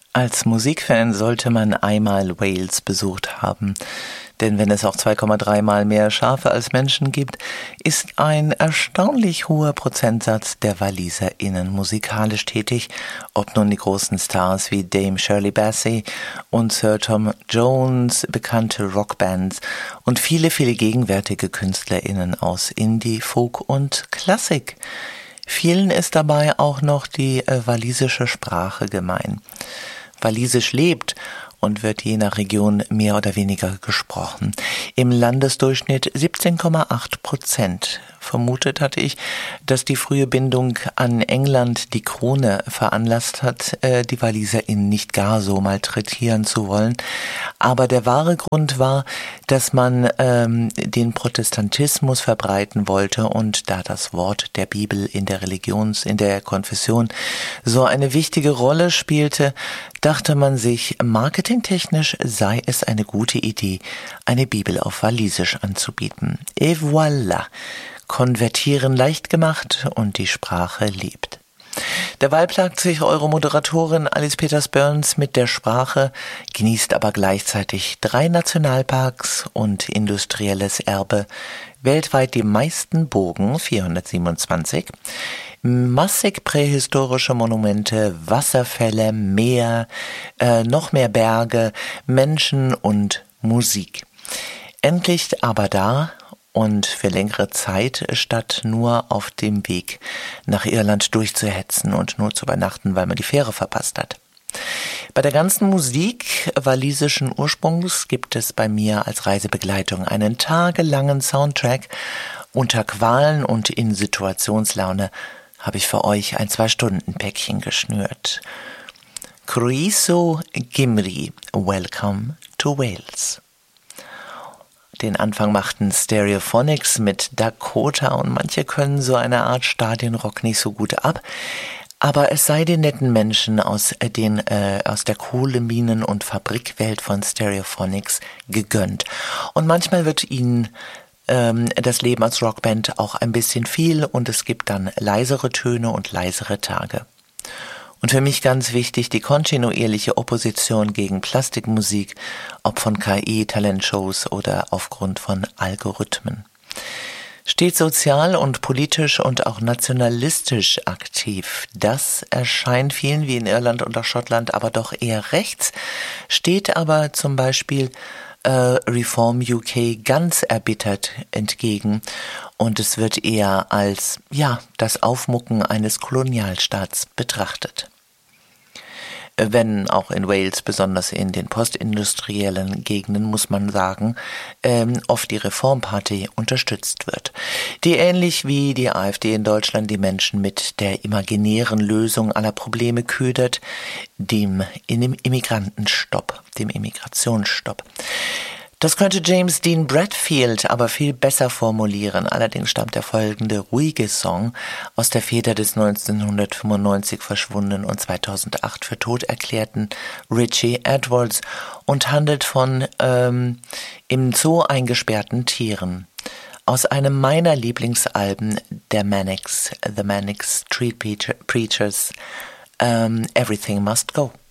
Als Musikfan sollte man einmal Wales besucht haben, denn wenn es auch 2,3 Mal mehr Schafe als Menschen gibt, ist ein erstaunlich hoher Prozentsatz der WaliserInnen musikalisch tätig, ob nun die großen Stars wie Dame Shirley Bassey und Sir Tom Jones, bekannte Rockbands und viele, viele gegenwärtige KünstlerInnen aus Indie, Folk und Klassik. Vielen ist dabei auch noch die walisische Sprache gemein. Walisisch lebt und wird je nach Region mehr oder weniger gesprochen. Im Landesdurchschnitt 17,8%. Vermutet hatte ich, dass die frühe Bindung an England die Krone veranlasst hat, die WaliserInnen nicht gar so malträtieren zu wollen. Aber der wahre Grund war, dass man den Protestantismus verbreiten wollte und da das Wort der Bibel in der Konfession so eine wichtige Rolle spielte, dachte man sich, marketingtechnisch sei es eine gute Idee, eine Bibel auf Walisisch anzubieten. Et voilà! Konvertieren leicht gemacht und die Sprache lebt. Derweil plagt sich eure Moderatorin Alice Peters-Burns mit der Sprache, genießt aber gleichzeitig 3 Nationalparks und industrielles Erbe, weltweit die meisten Burgen, 427, massig prähistorische Monumente, Wasserfälle, Meer, noch mehr Berge, Menschen und Musik. Endlich aber da und für längere Zeit, statt nur auf dem Weg nach Irland durchzuhetzen und nur zu übernachten, weil man die Fähre verpasst hat. Bei der ganzen Musik walisischen Ursprungs gibt es bei mir als Reisebegleitung einen tagelangen Soundtrack. Unter Qualen und in Situationslaune habe ich für euch ein 2-Stunden-Päckchen geschnürt. Croeso Gymri, Welcome to Wales. Den Anfang machten Stereophonics mit Dakota und manche können so eine Art Stadionrock nicht so gut ab. Aber es sei den netten Menschen aus der Kohleminen- und Fabrikwelt von Stereophonics gegönnt. Und manchmal wird ihnen das Leben als Rockband auch ein bisschen viel und es gibt dann leisere Töne und leisere Tage. Und für mich ganz wichtig die kontinuierliche Opposition gegen Plastikmusik, ob von KI, Talentshows oder aufgrund von Algorithmen. Stets sozial und politisch und auch nationalistisch aktiv. Das erscheint vielen wie in Irland und auch Schottland aber doch eher rechts, steht aber zum Beispiel Reform UK ganz erbittert entgegen und es wird eher als das Aufmucken eines Kolonialstaats betrachtet. Wenn auch in Wales, besonders in den postindustriellen Gegenden, muss man sagen, oft die Reformparty unterstützt wird, die ähnlich wie die AfD in Deutschland die Menschen mit der imaginären Lösung aller Probleme ködert, dem Immigrationsstopp. Das könnte James Dean Bradfield aber viel besser formulieren. Allerdings stammt der folgende ruhige Song aus der Feder des 1995 verschwundenen und 2008 für tot erklärten Richie Edwards und handelt von im Zoo eingesperrten Tieren. Aus einem meiner Lieblingsalben, The Manic Street Preachers, Everything Must Go.